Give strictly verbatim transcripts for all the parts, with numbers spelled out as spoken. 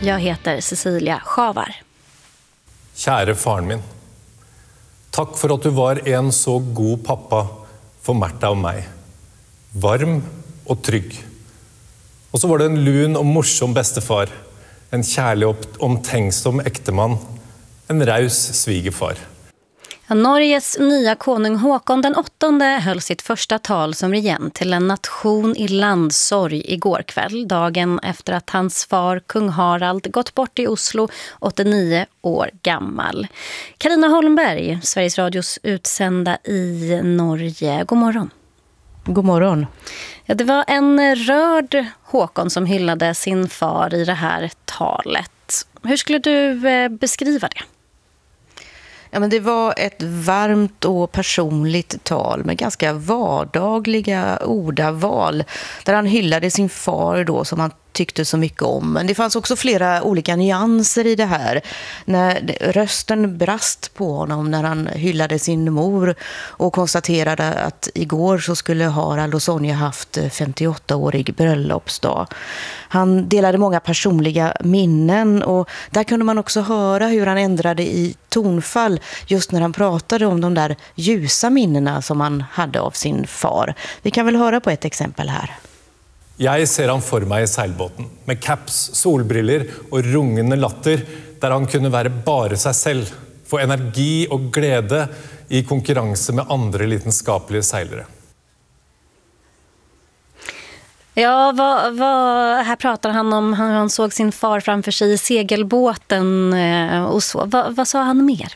Jag heter Cecilia Schavar. Käre faren min. Tack för att du var en så god pappa för Märta och mig. Varm och trygg. Och så var det en lun och morsom bästefar. En kärlig och omtänksom äkteman. En raus svigerfar. Ja, Norges nya konung Håkon den åttonde höll sitt första tal som regent till en nation i landsorg igår kväll, dagen efter att hans far kung Harald gått bort i Oslo, åttionio år gammal. Carina Holmberg, Sveriges Radios utsända i Norge. God morgon. God morgon. Ja, det var en rörd Håkon som hyllade sin far i det här talet. Hur skulle du beskriva det? Ja, men det var ett varmt och personligt tal med ganska vardagliga ordaval där han hyllade sin far då som han tyckte så mycket om. Men det fanns också flera olika nyanser i det här. När rösten brast på honom när han hyllade sin mor och konstaterade att igår så skulle Harald och Sonja haft femtioåttaårig bröllopsdag. Han delade många personliga minnen och där kunde man också höra hur han ändrade i tonfall just när han pratade om de där ljusa minnena som han hade av sin far. Vi kan väl höra på ett exempel här. Jag ser han för mig i seilbåten med caps, solbriller och rungande latter där han kunde vara bara sig själv, få energi och glädje i konkurrens med andra lidenskapliga seilare. Ja, vad, vad, här pratar han om hur han såg sin far framför sig i segelbåten och så. Vad, vad sa han mer?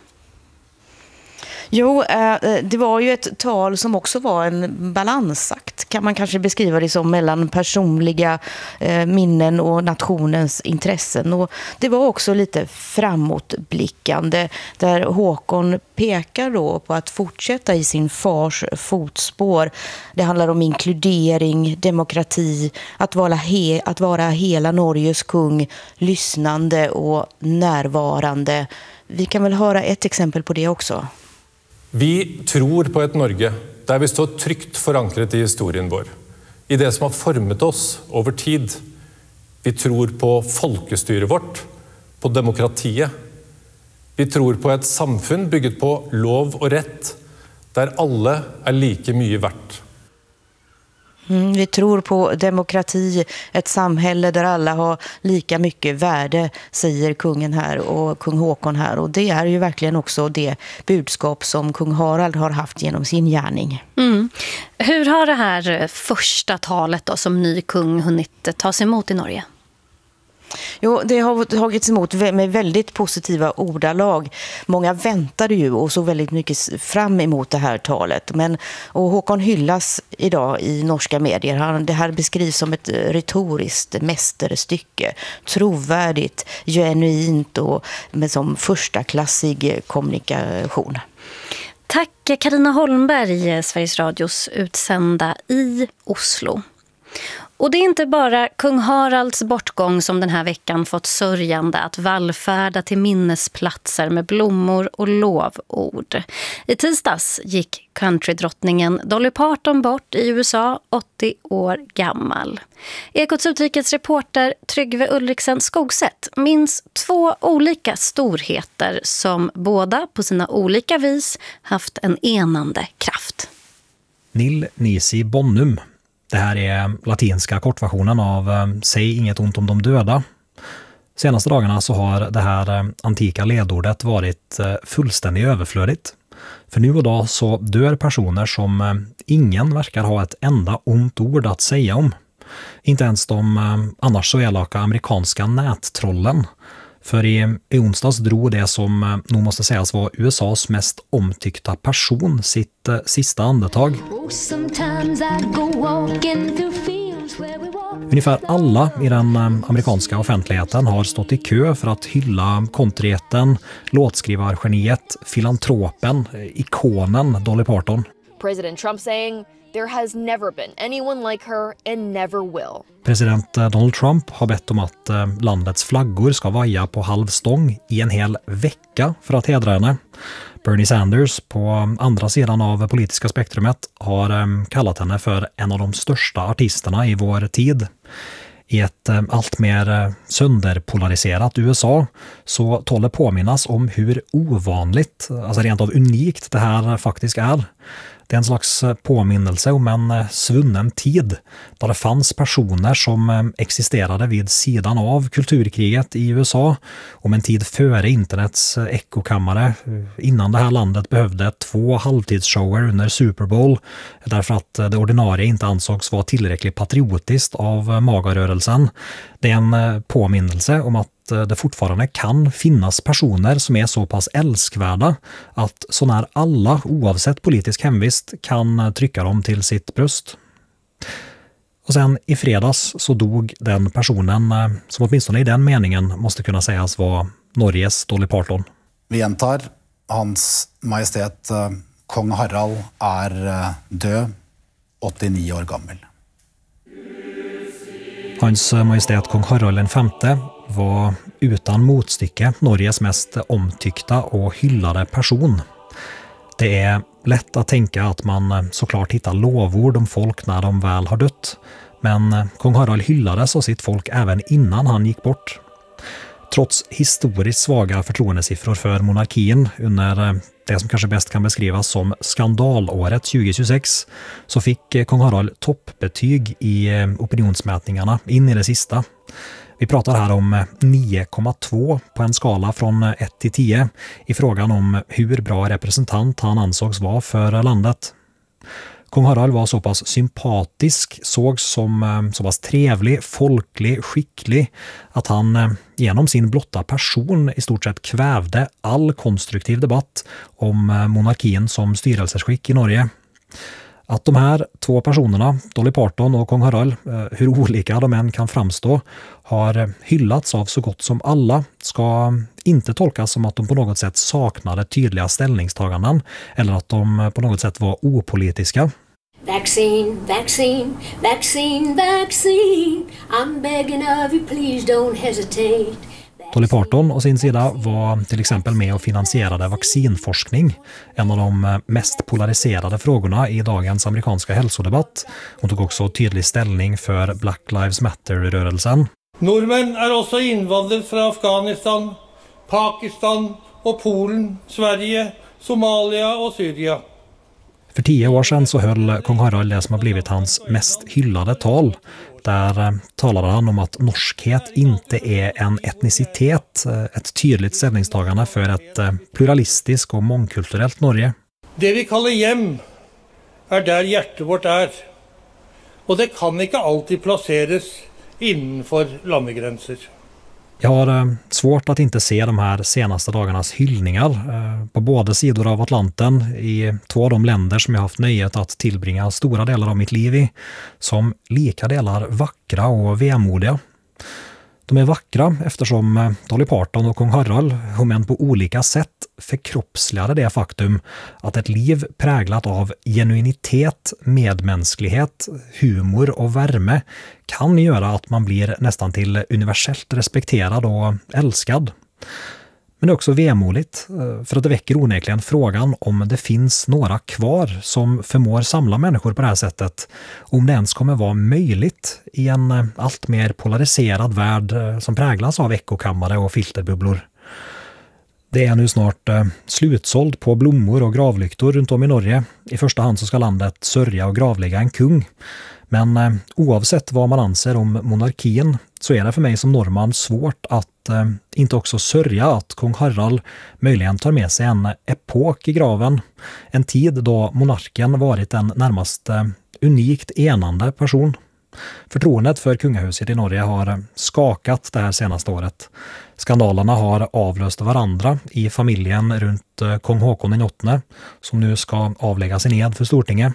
Jo, det var ju ett tal som också var en balansakt, kan man kanske beskriva det som, mellan personliga minnen och nationens intressen. Och det var också lite framåtblickande där Håkon pekar då på att fortsätta i sin fars fotspår. Det handlar om inkludering, demokrati, att vara, he- att vara hela Norges kung, lyssnande och närvarande. Vi kan väl höra ett exempel på det också. Vi tror på ett Norge där vi står tryggt förankrat i historien vår, i det som har format oss över tid. Vi tror på folkestyret vårt, på demokratiet. Vi tror på ett samfunn byggt på lov och rätt, där alla är lika mycket värt. Mm, vi tror på demokrati, ett samhälle där alla har lika mycket värde, säger kungen här och kung Håkon här. Och det är ju verkligen också det budskap som kung Harald har haft genom sin gärning. Mm. Hur har det här första talet då, som ny kung hunnit tas emot i Norge? Jo, det har tagits emot med väldigt positiva ordalag. Många väntade ju och så väldigt mycket fram emot det här talet. Men, och Håkon hyllas idag i norska medier. Han, det här beskrivs som ett retoriskt mästerstycke. Trovärdigt, genuint och med som första klassig kommunikation. Tack Carina Holmberg, Sveriges Radios utsända i Oslo. Och det är inte bara kung Haralds bortgång som den här veckan fått sörjande att vallfärda till minnesplatser med blommor och lovord. I tisdags gick countrydrottningen Dolly Parton bort i U S A, åttio år gammal. Ekots utrikesreporter Tryggve Ulriksen Skogsätt minns två olika storheter som båda på sina olika vis haft en enande kraft. Nil Nisi Bonum. Det här är latinska kortversionen av Säg inget ont om de döda. Senaste dagarna så har det här antika ledordet varit fullständigt överflödigt. För nu och då så dör personer som ingen verkar ha ett enda ont ord att säga om. Inte ens de annars så elaka amerikanska nättrollen. För i, i onsdags drog det som nog måste sägas var U S A:s mest omtyckta person sitt eh, sista andetag. Ungefär alla i den eh, amerikanska offentligheten har stått i kö för att hylla kontrieten, låtskrivargeniet, filantropen, eh, ikonen Dolly Parton. President Trump saying there has never been anyone like her and never will. President Donald Trump har bett om att landets flaggor ska vaja på halv stång i en hel vecka för att hedra henne. Bernie Sanders på andra sidan av politiska spektrumet har kallat henne för en av de största artisterna i vår tid. I ett allt mer sönderpolariserat U S A så tål det påminnas om hur ovanligt, alltså rent av unikt det här faktiskt är. Det är en slags påminnelse om en svunnen tid där det fanns personer som existerade vid sidan av kulturkriget i U S A, om en tid före internets ekokammare, innan det här landet behövde två halvtidsshower under Super Bowl därför att det ordinarie inte ansågs vara tillräckligt patriotiskt av magarörelsen. Det är en påminnelse om att det fortfarande kan finnas personer som är så pass älskvärda att så när alla, oavsett politisk hemvist, kan trycka dem till sitt bröst. Och sen i fredags så dog den personen som åtminstone i den meningen måste kunna sägas vara Norges Dolly Parton. Vi gjentar, hans majestät kong Harald är död, åttionio år gammal. Hans majestät kong Harald den femte var utan motstycke Norges mest omtyckta och hyllade person. Det är lätt att tänka att man såklart hittar lovord om folk när de väl har dött, men kong Harald hyllades av sitt folk även innan han gick bort. Trots historiskt svaga förtroendesiffror för monarkin under det som kanske bäst kan beskrivas som skandalåret tjugo tjugosex så fick kong Harald toppbetyg i opinionsmätningarna in i det sista. Vi pratar här om nio komma två på en skala från ett till tio i frågan om hur bra representant han ansågs vara för landet. Kong Harald var så pass sympatisk, sågs som så pass trevlig, folklig, skicklig att han genom sin blotta person i stort sett kvävde all konstruktiv debatt om monarkin som styrelseskick i Norge. Att de här två personerna, Dolly Parton och kong Harald, hur olika de än kan framstå, har hyllats av så gott som alla, ska inte tolkas som att de på något sätt saknade tydliga ställningstaganden eller att de på något sätt var opolitiska. Vaccine, vaccine, vaccine, vaccine. I'm begging of you, please don't hesitate. Dolly Parton å sin sida var till exempel med och finansierade vaccinforskning, en av de mest polariserade frågorna i dagens amerikanska hälsodebatt. Hon tog också tydlig ställning för Black Lives Matter-rörelsen. Nordmenn är också invandrare från Afghanistan, Pakistan och Polen, Sverige, Somalia och Syrien. För tio år sedan så höll kong Harald det som har blivit hans mest hyllade tal. Där talade han om att norskhet inte är en etnicitet, ett tydligt ställningstagande för ett pluralistiskt och mångkulturellt Norge. Det vi kallar hem är där hjärtat vårt är. Och det kan inte alltid placeras innanför landegränser. Jag har svårt att inte se de här senaste dagarnas hyllningar på båda sidor av Atlanten i två av de länder som jag haft nöjet att tillbringa stora delar av mitt liv i, som lika delar vackra och vemodiga. De är vackra eftersom Dolly Parton och kong Harald, om än på olika sätt, förkroppsligade det faktum att ett liv präglat av genuinitet, medmänsklighet, humor och värme kan göra att man blir nästan till universellt respekterad och älskad. Men det är också vemodigt, för att det väcker onekligen frågan om det finns några kvar som förmår samla människor på det här sättet, om det ens kommer vara möjligt i en allt mer polariserad värld som präglas av ekokammare och filterbubblor. Det är nu snart slutsåld på blommor och gravlyktor runt om i Norge. I första hand så ska landet sörja och gravlägga en kung. Men oavsett vad man anser om monarkin så är det för mig som norrman svårt att eh, inte också sörja att kong Harald möjligen tar med sig en epok i graven. En tid då monarken varit en närmast eh, unikt enande person. Förtroendet för kungahuset i Norge har skakat det här senaste året. Skandalerna har avlöst varandra i familjen runt eh, kong Håkon den åttonde som nu ska avlägga sin ed för Stortinget.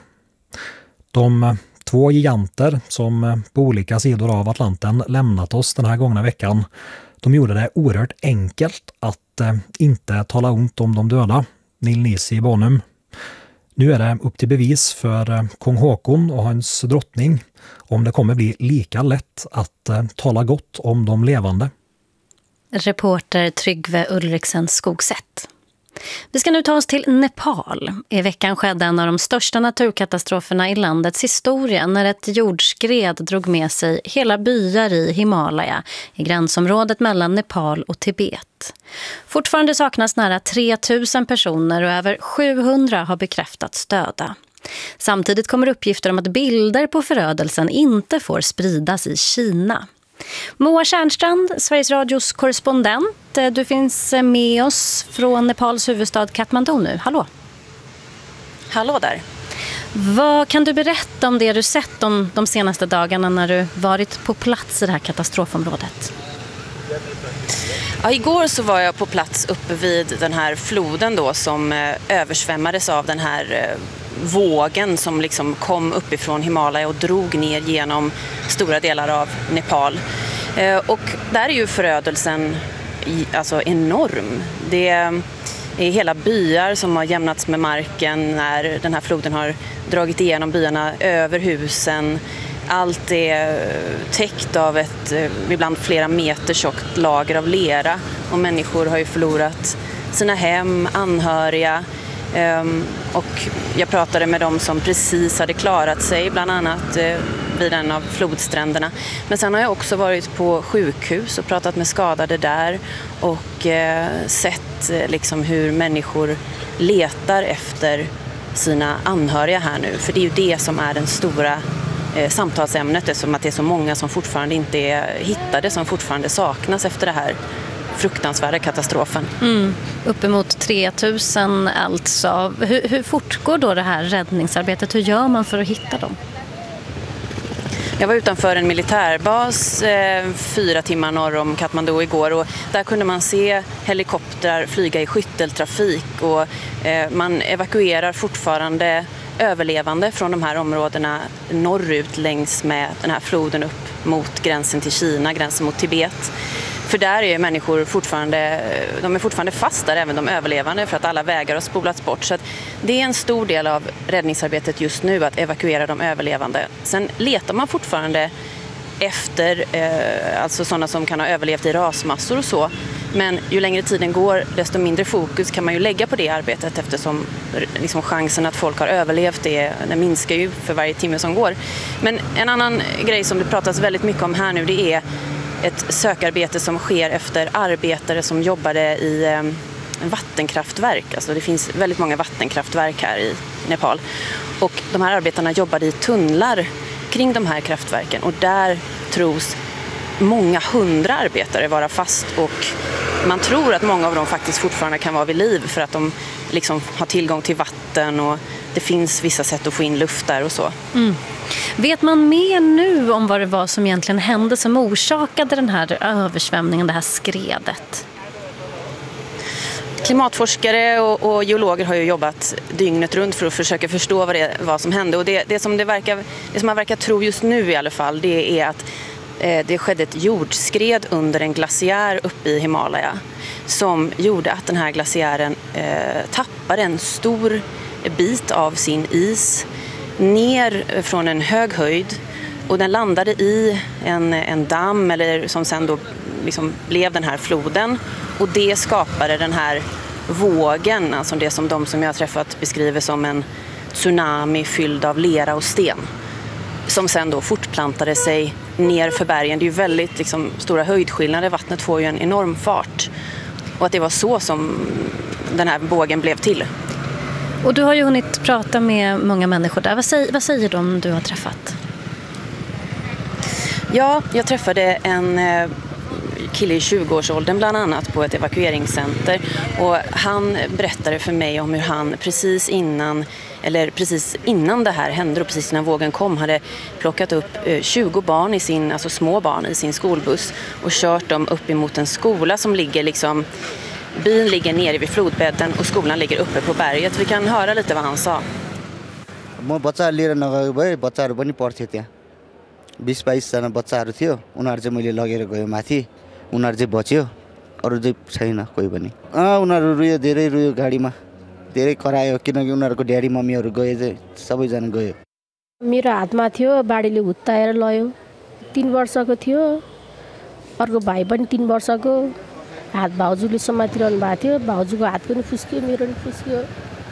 De två giganter som på olika sidor av Atlanten lämnat oss den här gångna veckan, de gjorde det oerhört enkelt att eh, inte tala ont om de döda, Neil Nisi Bonum. Nu är det upp till bevis för eh, kong Håkon och hans drottning om det kommer bli lika lätt att eh, tala gott om de levande. Reporter Tryggve Ulriksen Skogsätt. Vi ska nu ta oss till Nepal. I veckan skedde en av de största naturkatastroferna i landets historia när ett jordskred drog med sig hela byar i Himalaya i gränsområdet mellan Nepal och Tibet. Fortfarande saknas nära tre tusen personer och över sjuhundra har bekräftats döda. Samtidigt kommer uppgifter om att bilder på förödelsen inte får spridas i Kina. Moa Tjärnstrand, Sveriges Radios korrespondent. Du finns med oss från Nepals huvudstad Kathmandu nu. Hallå. Hallå där. Vad kan du berätta om det du sett de, de senaste dagarna när du varit på plats i det här katastrofområdet? Ja, igår så var jag på plats uppe vid den här floden då som eh, översvämmades av den här eh, vågen som liksom kom uppifrån Himalaya och drog ner genom stora delar av Nepal. Eh, och där är ju förödelsen i, alltså enorm. Det är hela byar som har jämnats med marken när den här floden har dragit igenom byarna över husen. Allt är täckt av ett ibland flera meter tjockt lager av lera och människor har ju förlorat sina hem, anhöriga. Och jag pratade med dem som precis hade klarat sig, bland annat vid en av flodstränderna. Men sen har jag också varit på sjukhus och pratat med skadade där och sett liksom hur människor letar efter sina anhöriga här nu. För det är ju det som är den stora eh, samtalsämnet, eftersom att det är så många som fortfarande inte är hittade, som fortfarande saknas efter det här fruktansvärda katastrofen. Mm. Uppemot tre tusen alltså. Hur, hur fortgår då det här räddningsarbetet? Hur gör man för att hitta dem? Jag var utanför en militärbas eh, fyra timmar norr om Kathmandu igår och där kunde man se helikoptrar flyga i skytteltrafik och eh, man evakuerar fortfarande överlevande från de här områdena norrut längs med den här floden upp mot gränsen till Kina, gränsen mot Tibet. För där är människor fortfarande, de är fortfarande fast där, även de överlevande, för att alla vägar har spolats bort. Så att det är en stor del av räddningsarbetet just nu att evakuera de överlevande. Sen letar man fortfarande efter eh, alltså sådana som kan ha överlevt i rasmassor och så. Men ju längre tiden går, desto mindre fokus kan man ju lägga på det arbetet, eftersom liksom, chansen att folk har överlevt det, det minskar ju för varje timme som går. Men en annan grej som det pratas väldigt mycket om här nu, det är ett sökarbete som sker efter arbetare som jobbade i eh, vattenkraftverk. Alltså det finns väldigt många vattenkraftverk här i Nepal. Och de här arbetarna jobbade i tunnlar kring de här kraftverken. Och där tros många hundra arbetare vara fast. Och man tror att många av dem faktiskt fortfarande kan vara vid liv för att de liksom har tillgång till vatten och det finns vissa sätt att få in luft där och så. Mm. Vet man mer nu om vad det var som egentligen hände som orsakade den här översvämningen, det här skredet? Klimatforskare och, och geologer har ju jobbat dygnet runt för att försöka förstå vad det var som hände. Och det, det, som det, verkar, det som man verkar tro just nu i alla fall, det är att eh, det skedde ett jordskred under en glaciär uppe i Himalaya som gjorde att den här glaciären eh, tappade en stor bit av sin is ner från en hög höjd och den landade i en, en damm eller som sen då liksom blev den här floden och det skapade den här vågen, alltså det som de som jag har träffat beskriver som en tsunami fylld av lera och sten som sen då fortplantade sig ner för bergen. Det är ju väldigt liksom, stora höjdskillnader, vattnet får ju en enorm fart och att det var så som den här vågen blev till. Och du har ju hunnit prata med många människor där. Vad säger, vad säger de du har träffat? Ja, jag träffade en kille i tjugoårsåldern bland annat på ett evakueringscenter. Och han berättade för mig om hur han precis innan, eller precis innan det här hände och precis innan vågen kom hade plockat upp tjugo barn, i sin, alltså små barn i sin skolbuss och kört dem upp emot en skola som ligger liksom... Byn ligger nere vid flodbädden och skolan ligger uppe på berget. Vi kan höra lite vad han sa. म बच्चा लिएर नगएको भए बच्चाहरु पनि पढ्थे त्यहाँ बीस बाइस जना बच्चाहरु थियो उनीहरु चाहिँ मैले लगेर गयो माथि उनीहरु चाहिँ बच्यो अरु चाहिँ छैन कोही पनि अ उनीहरु रुयो धेरै रुयो गाडीमा धेरै करायो किनकि उनीहरुको ड्याडी मम्मीहरु गए चाहिँ सबै जना गयो मेरो हातमा थियो बाडीले हुत्ताएर लयो तीन वर्षको थियो अर्को भाइ पनि तीन वर्षको हात भाउजूले समातिरहनु भएको थियो भाउजूको हात पनि फुस्कियो मेरो पनि फुस्कियो.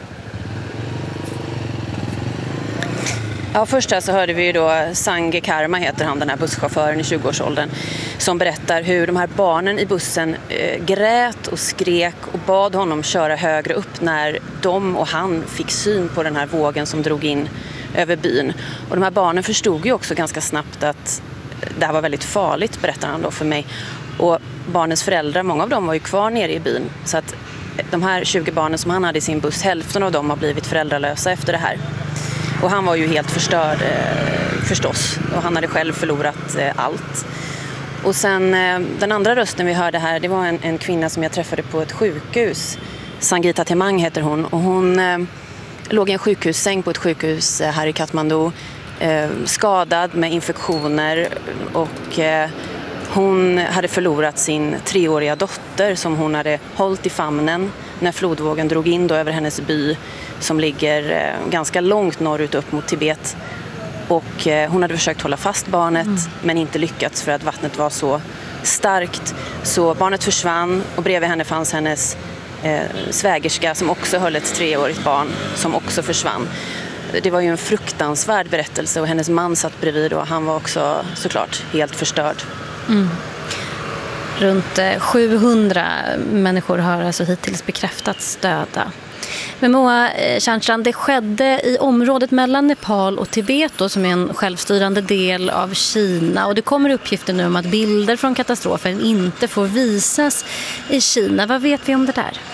Ja, först här så hörde vi ju då Sange Karma heter han, den här busschauffören i tjugoårsåldern, som berättar hur de här barnen i bussen eh, grät och skrek och bad honom köra högre upp när de och han fick syn på den här vågen som drog in över byn. Och de här barnen förstod ju också ganska snabbt att det här var väldigt farligt, berättar han då för mig. Och barnens föräldrar, många av dem var ju kvar nere i byn, så att de här tjugo barnen som han hade i sin buss, hälften av dem har blivit föräldralösa efter det här. Och han var ju helt förstörd eh, förstås, och han hade själv förlorat eh, allt. Och sen eh, den andra rösten vi hörde här, det var en, en kvinna som jag träffade på ett sjukhus. Sangita Temang heter hon, och hon eh, låg i en sjukhussäng på ett sjukhus eh, här i Kathmandu, eh, skadad med infektioner, och eh, hon hade förlorat sin treåriga dotter som hon hade hållit i famnen när flodvågen drog in då över hennes by som ligger eh, ganska långt norrut upp mot Tibet. Och eh, hon hade försökt hålla fast barnet mm. men inte lyckats för att vattnet var så starkt. Så barnet försvann, och bredvid henne fanns hennes eh, svägerska som också höll ett treårigt barn som också försvann. Det var ju en fruktansvärd berättelse, och hennes man satt bredvid och han var också såklart helt förstörd. Mm. Runt sjuhundra människor har alltså hittills bekräftats döda. Men Moa Tjärnstrand, det skedde i området mellan Nepal och Tibet då, som är en självstyrande del av Kina. Och det kommer uppgifter nu om att bilder från katastrofen inte får visas i Kina. Vad vet vi om det där?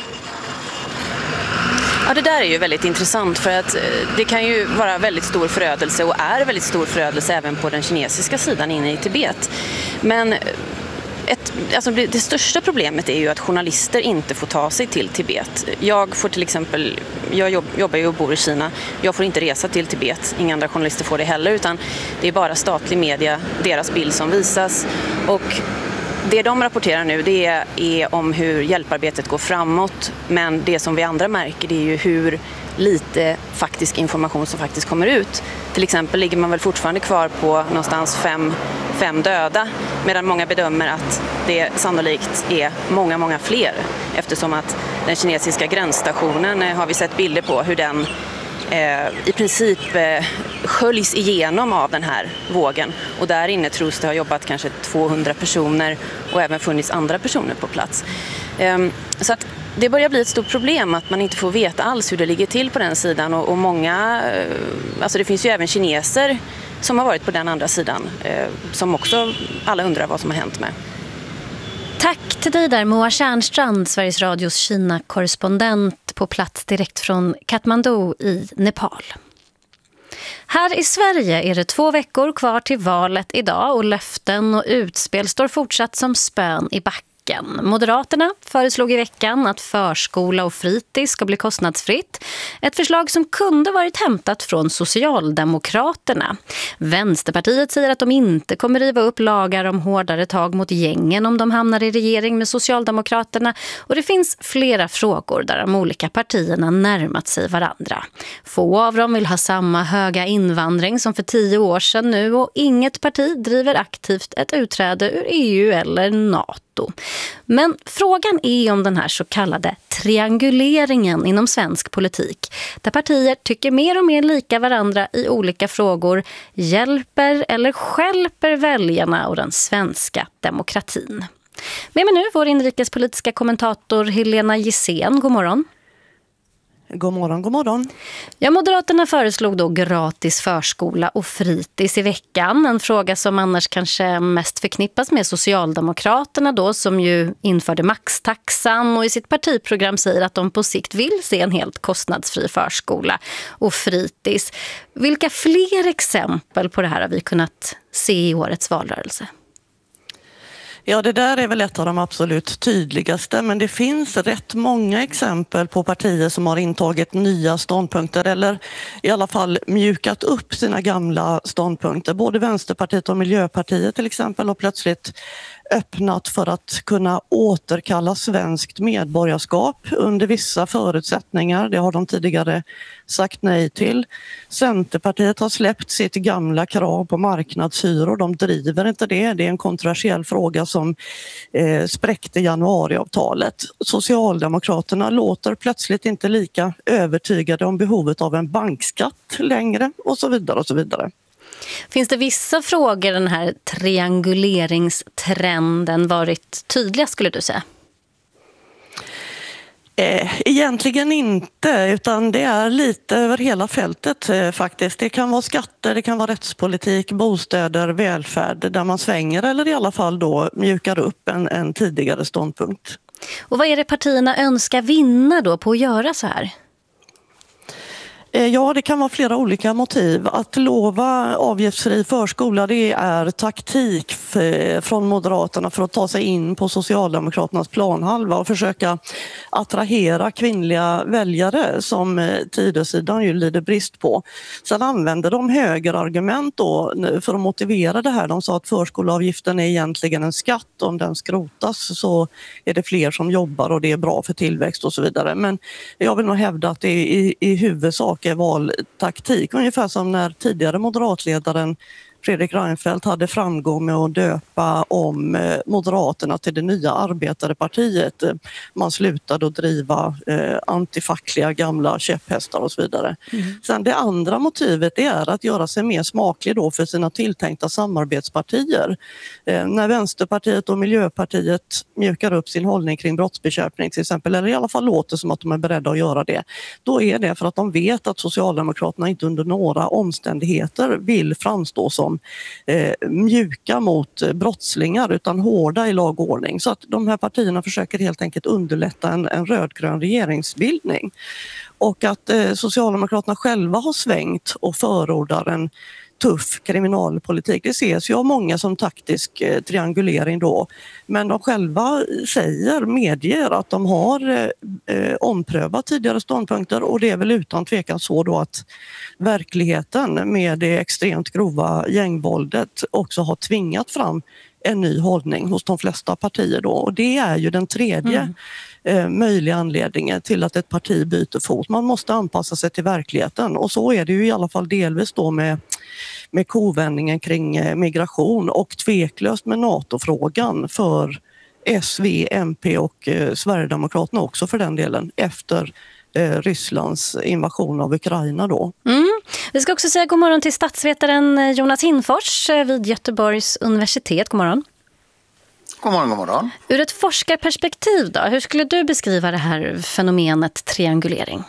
Ja, det där är ju väldigt intressant, för att det kan ju vara väldigt stor förödelse och är väldigt stor förödelse även på den kinesiska sidan inne i Tibet. Men ett, alltså det, det största problemet är ju att journalister inte får ta sig till Tibet. Jag får till exempel, jag jobb, jobbar ju och bor i Kina, jag får inte resa till Tibet, inga andra journalister får det heller, utan det är bara statlig media, deras bild som visas. Och det de rapporterar nu, det är om hur hjälparbetet går framåt, men det som vi andra märker, det är ju hur lite faktisk information som faktiskt kommer ut. Till exempel ligger man väl fortfarande kvar på någonstans fem, fem döda, medan många bedömer att det sannolikt är många, många fler, eftersom att den kinesiska gränsstationen har vi sett bilder på hur den eh, i princip eh, sköljs igenom av den här vågen, och där inne tros det ha jobbat kanske tvåhundra personer och även funnits andra personer på plats. Eh, så att det börjar bli ett stort problem att man inte får veta alls hur det ligger till på den sidan, och, och många, alltså det finns ju även kineser som har varit på den andra sidan eh, som också alla undrar vad som har hänt med. Tack till dig där, Moa Tjärnstrand, Sveriges Radios Kina-korrespondent på plats direkt från Kathmandu i Nepal. Här i Sverige är det två veckor kvar till valet idag, och löften och utspel står fortsatt som spön i backen. Moderaterna föreslog i veckan att förskola och fritids ska bli kostnadsfritt. Ett förslag som kunde varit hämtat från Socialdemokraterna. Vänsterpartiet säger att de inte kommer riva upp lagar om hårdare tag mot gängen om de hamnar i regering med Socialdemokraterna. Och det finns flera frågor där de olika partierna närmat sig varandra. Få av dem vill ha samma höga invandring som för tio år sedan nu, och inget parti driver aktivt ett utträde ur E U eller NATO. Men frågan är om den här så kallade trianguleringen inom svensk politik, där partier tycker mer och mer lika varandra i olika frågor, hjälper eller stjälper väljarna och den svenska demokratin. Med mig nu vår inrikespolitiska kommentator Helena Gissén. God morgon. God morgon, god morgon. Ja, Moderaterna föreslog då gratis förskola och fritids i veckan. En fråga som annars kanske mest förknippas med Socialdemokraterna då, som ju införde maxtaxan och i sitt partiprogram säger att de på sikt vill se en helt kostnadsfri förskola och fritids. Vilka fler exempel på det här har vi kunnat se i årets valrörelse? Ja, det där är väl ett av de absolut tydligaste, men det finns rätt många exempel på partier som har intagit nya ståndpunkter eller i alla fall mjukat upp sina gamla ståndpunkter. Både Vänsterpartiet och Miljöpartiet till exempel har plötsligt öppnat för att kunna återkalla svenskt medborgarskap under vissa förutsättningar. Det har de tidigare sagt nej till. Centerpartiet har släppt sitt gamla krav på marknadshyror. De driver inte det. Det är en kontroversiell fråga som eh, spräckte januariavtalet. Socialdemokraterna låter plötsligt inte lika övertygade om behovet av en bankskatt längre och så vidare och så vidare. Finns det vissa frågor den här trianguleringstrenden varit tydligast, skulle du säga? Egentligen inte, utan det är lite över hela fältet faktiskt. Det kan vara skatter, det kan vara rättspolitik, bostäder, välfärd där man svänger eller i alla fall då mjukar upp en, en tidigare ståndpunkt. Och vad är det partierna önskar vinna då på att göra så här? Ja, det kan vara flera olika motiv. Att lova avgiftsfri förskola, det är taktik från Moderaterna för att ta sig in på Socialdemokraternas planhalva och försöka attrahera kvinnliga väljare som Tidösidan ju lider brist på. Sen använder de högerargument då för att motivera det här. De sa att förskoleavgiften är egentligen en skatt. Om den skrotas så är det fler som jobbar och det är bra för tillväxt och så vidare. Men jag vill nog hävda att det är i, i huvudsak är valtaktik. Ungefär som när tidigare moderatledaren Fredrik Reinfeldt hade framgång med att döpa om Moderaterna till det nya arbetarepartiet. Man slutade att driva eh, antifackliga gamla käpphästar och så vidare. Mm. Sen det andra motivet är att göra sig mer smaklig då för sina tilltänkta samarbetspartier. Eh, när Vänsterpartiet och Miljöpartiet mjukar upp sin hållning kring brottsbekämpning till exempel, eller i alla fall låter som att de är beredda att göra det, då är det för att de vet att Socialdemokraterna inte under några omständigheter vill framstå som Eh, mjuka mot brottslingar utan hårda i lagordning. Så att de här partierna försöker helt enkelt underlätta en, en rödgrön regeringsbildning. Och att eh, Socialdemokraterna själva har svängt och förordar en tuff kriminalpolitik. Det ses ju av många som taktisk eh, triangulering då. Men de själva säger, medger att de har eh, omprövat tidigare ståndpunkter och det är väl utan tvekan så då att verkligheten med det extremt grova gängvåldet också har tvingat fram en ny hållning hos de flesta partier då. Och det är ju den tredje mm. eh, möjliga anledningen till att ett parti byter fot. Man måste anpassa sig till verkligheten och så är det ju i alla fall delvis då med med kovändningen kring migration och tveklöst med NATO-frågan för S, V, M P och eh, Sverigedemokraterna också för den delen efter eh, Rysslands invasion av Ukraina då. Mm. Vi ska också säga god morgon till statsvetaren Jonas Hinfors vid Göteborgs universitet. God morgon. God morgon, god morgon. Ur ett forskarperspektiv då, hur skulle du beskriva det här fenomenet triangulering?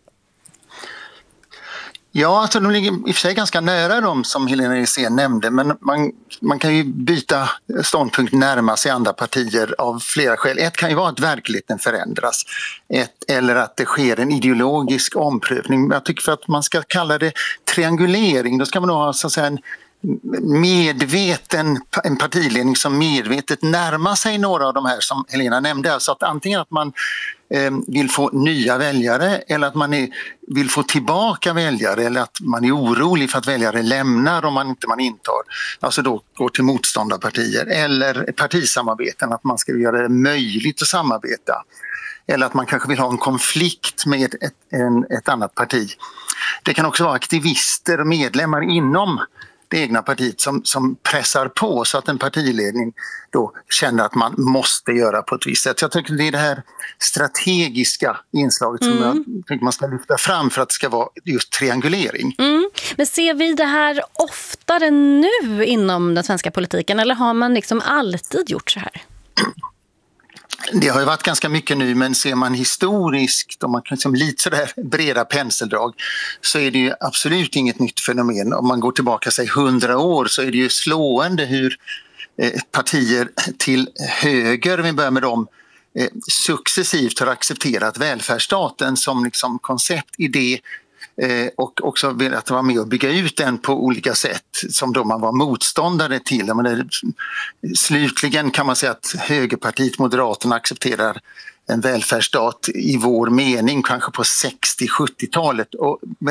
Ja, alltså de ligger i och för sig ganska nära dem som Helena Hysén nämnde, men man, man kan ju byta ståndpunkt, närma sig andra partier av flera skäl. Ett kan ju vara att verkligheten förändras, ett, eller att det sker en ideologisk omprövning. Jag tycker för att man ska kalla det triangulering, då ska man nog ha så att säga en medveten en partiledning som medvetet närmar sig några av de här som Helena nämnde. Alltså att antingen att man eh, vill få nya väljare eller att man är, vill få tillbaka väljare eller att man är orolig för att väljare lämnar om man inte man intar. Alltså då går till motståndarpartier eller partisamarbeten, att man ska göra det möjligt att samarbeta. Eller att man kanske vill ha en konflikt med ett, en, ett annat parti. Det kan också vara aktivister och medlemmar inom det egna partiet som, som pressar på så att en partiledning då känner att man måste göra på ett visst sätt. Så jag tycker det är det här strategiska inslaget mm. som jag tycker man ska lyfta fram för att det ska vara just triangulering. Mm. Men ser vi det här oftare nu inom den svenska politiken eller har man liksom alltid gjort så här? Det har ju varit ganska mycket nu, men ser man historiskt, om man kan liksom lite sådär breda penseldrag, så är det ju absolut inget nytt fenomen. Om man går tillbaka sig hundra år så är det ju slående hur eh, partier till höger, vi börjar med dem, eh, successivt har accepterat välfärdsstaten som liksom koncept, idé, och också velat vara med och bygga ut den på olika sätt som då man var motståndare till. Men det, slutligen kan man säga att högerpartiet Moderaterna accepterar en välfärdsstat i vår mening kanske på sextio-sjuttiotalet. Och